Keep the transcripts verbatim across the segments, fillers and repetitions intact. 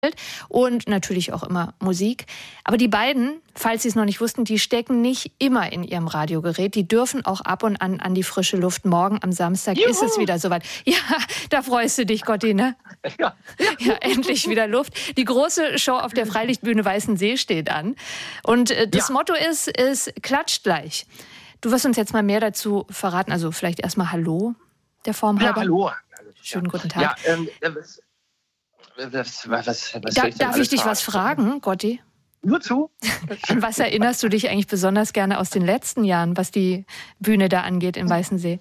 und natürlich auch immer Musik. Aber die beiden, falls Sie es noch nicht wussten, die stecken nicht immer in ihrem Radiogerät. Die dürfen auch ab und an an die frische Luft. Morgen am Samstag Juhu. ist es wieder soweit. Ja, da freust du dich, Gotti, ne? Ja. Ja, endlich wieder Luft. Die große Show auf der Freilichtbühne Weißensee steht an. Und äh, das Ja. Motto ist, es klatscht gleich. Du wirst uns jetzt mal mehr dazu verraten. Also vielleicht erstmal Hallo, der Form Ja, halber. hallo. Schönen ja. guten Tag. Ja, ähm, was, was, was, was Da, soll ich denn darf ich alles dich was fragen, Gotti? Nur zu? An was erinnerst du dich eigentlich besonders gerne aus den letzten Jahren, was die Bühne da angeht in Weißensee?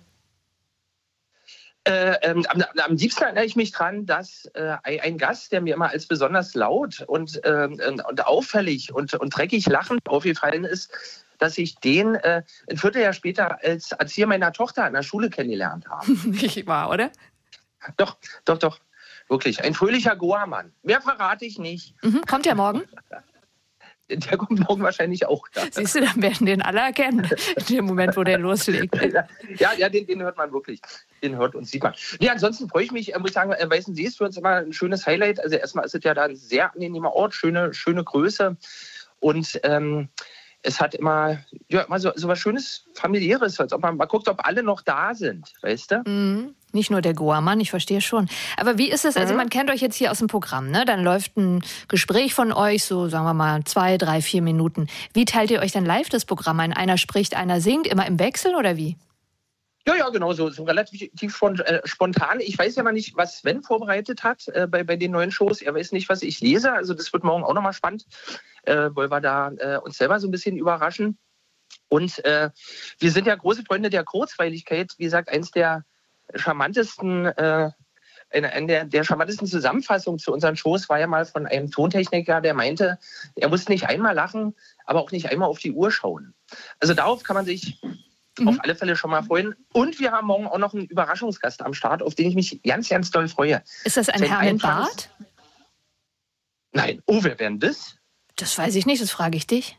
Äh, ähm, am, am liebsten erinnere ich mich dran, dass äh, ein Gast, der mir immer als besonders laut und, äh, und auffällig und, und dreckig lachend aufgefallen ist, dass ich den äh, ein Vierteljahr später als Erzieher meiner Tochter an der Schule kennengelernt habe. Nicht wahr, oder? Doch, doch, doch. Wirklich. Ein fröhlicher Goa-Mann. Mehr verrate ich nicht. Mhm. Kommt der morgen? Der kommt morgen wahrscheinlich auch. Da. Siehst du, dann werden den alle erkennen, in dem Moment, wo der loslegt. Ja, ja, den, den hört man wirklich. Den hört und sieht man. Nee, ansonsten freue ich mich, muss ich sagen, Weißensee ist für uns immer ein schönes Highlight. Also erstmal ist es ja da ein sehr angenehmer Ort, schöne, schöne Größe. Und ähm, es hat immer, ja, immer so, so was Schönes, Familiäres, als ob man mal guckt, ob alle noch da sind, weißt du? Mhm. Nicht nur der Goa-Mann, ich verstehe schon. Aber wie ist es, also man kennt euch jetzt hier aus dem Programm, ne? Dann läuft ein Gespräch von euch, so sagen wir mal zwei, drei, vier Minuten. Wie teilt ihr euch dann live das Programm ein? Einer spricht, einer singt, immer im Wechsel oder wie? Ja, ja, genau, so, so relativ spontan. Ich weiß ja mal nicht, was Sven vorbereitet hat äh, bei, bei den neuen Shows. Er weiß nicht, was ich lese. Also das wird morgen auch nochmal spannend, äh, weil wir da äh, uns selber so ein bisschen überraschen. Und äh, wir sind ja große Freunde der Kurzweiligkeit. Wie gesagt, eins der charmantesten, äh, eine, eine der, der charmantesten Zusammenfassungen zu unseren Shows war ja mal von einem Tontechniker, der meinte, er muss nicht einmal lachen, aber auch nicht einmal auf die Uhr schauen. Also darauf kann man sich mhm. auf alle Fälle schon mal freuen. Und wir haben morgen auch noch einen Überraschungsgast am Start, auf den ich mich ganz, ganz doll freue. Ist das ein Seit Herr mit Anfangs- Bart? Nein. Oh, wer wäre denn das? Das weiß ich nicht, das frage ich dich.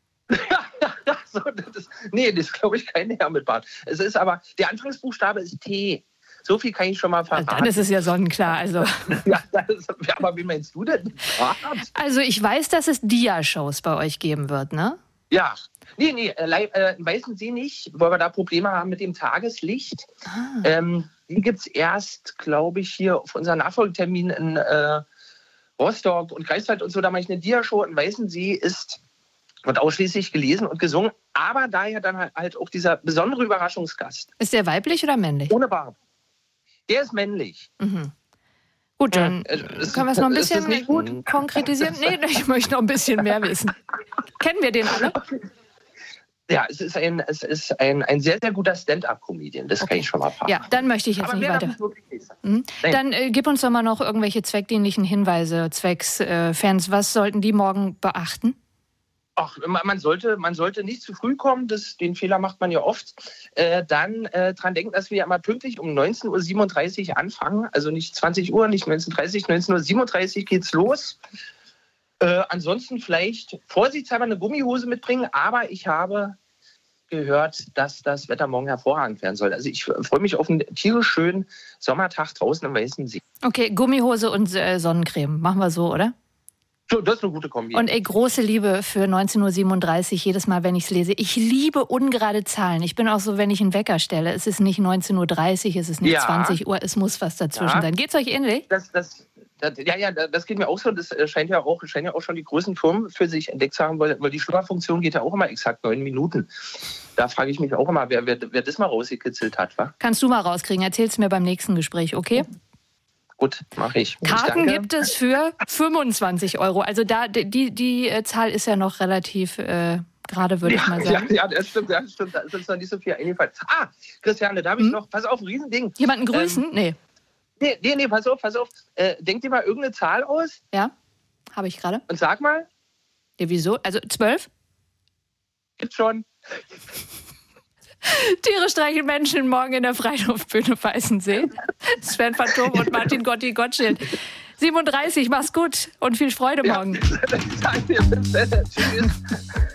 so, das ist, nee, das ist, glaube ich, kein Herr mit Bart. Es ist aber, der Anfangsbuchstabe ist T. So viel kann ich schon mal verraten. Dann ist es ja sonnenklar. Also, ja, das ist, aber wie meinst du denn? Bart? also ich weiß, dass es Dia-Shows bei euch geben wird, ne? Ja. Nee, nee, äh, weißen Sie nicht, weil wir da Probleme haben mit dem Tageslicht. Ah. Ähm, die gibt es erst, glaube ich, hier auf unseren Nachfolgetermin in äh, Rostock und Greifswald und so. Da mache ich eine Dia-Show in Weißensee, ist, wird ausschließlich gelesen und gesungen. Aber daher dann halt auch dieser besondere Überraschungsgast. Ist der weiblich oder männlich? Ohne Bart. Der ist männlich. Mhm. Gut, dann Äh, ist- können wir es noch ein ist das bisschen nicht gut? konkretisieren. Nee, ich möchte noch ein bisschen mehr wissen. Kennen wir den alle? Ja, es ist ein, es ist ein, ein sehr, sehr guter Stand-up-Comedian. Das kann ich schon mal verraten. Ja, dann möchte ich jetzt Aber nicht mehr darf weiter. ich wirklich nicht sagen. Mhm. Nein. Dann äh, gib uns doch mal noch irgendwelche zweckdienlichen Hinweise, zwecks äh, Fans. Was sollten die morgen beachten? Ach, man man sollte, man sollte nicht zu früh kommen, das, den Fehler macht man ja oft. Äh, dann äh, dran denken, dass wir immer pünktlich um neunzehn Uhr siebenunddreißig anfangen. Also nicht zwanzig Uhr, nicht neunzehn Uhr dreißig, neunzehn Uhr siebenunddreißig geht's los. Äh, ansonsten vielleicht vorsichtshalber eine Gummihose mitbringen, aber ich habe gehört, dass das Wetter morgen hervorragend werden soll. Also ich freue mich auf einen tierisch schönen Sommertag draußen im Weißensee. Okay, Gummihose und äh, Sonnencreme. Machen wir so, oder? So, das ist eine gute Kombi. Und ey, große Liebe für neunzehn Uhr siebenunddreißig, jedes Mal, wenn ich es lese. Ich liebe ungerade Zahlen. Ich bin auch so, wenn ich einen Wecker stelle. Es ist nicht neunzehn Uhr dreißig, es ist nicht Ja. zwanzig Uhr, es muss was dazwischen Ja. sein. Geht's euch ähnlich? Das, das, das, ja, ja, das geht mir auch so. Das äh, scheint ja auch, scheint ja auch schon die größten Firmen für sich entdeckt zu haben, weil, weil die Schlummerfunktion geht ja auch immer exakt neun Minuten. Da frage ich mich auch immer, wer, wer, wer das mal rausgekitzelt hat, wa? Kannst du mal rauskriegen. Erzähl's mir beim nächsten Gespräch, okay? Gut, mache ich. Ich Karten danke. gibt es für fünfundzwanzig Euro. Also da die, die äh, Zahl ist ja noch relativ äh, gerade, würde ich mal Ja, sagen. ja, das stimmt, ja, das stimmt. Da ist uns noch nicht so viel eingefallen. Ah, Christiane, da habe ich Hm? noch, pass auf, ein Riesending. Jemanden grüßen? nee. Nee, nee, nee, pass auf, pass auf. Äh, denk dir mal irgendeine Zahl aus Ja? Habe ich gerade. und sag mal, Ja, wieso? Also zwölf? gibt's schon. Tiere streicheln Menschen morgen in der Freiluftbühne Weißensee. Sven Phantom und Martin Gotti Gottschild. siebenunddreißig, mach's gut und viel Freude morgen. Ja, danke, bis dann. Tschüss.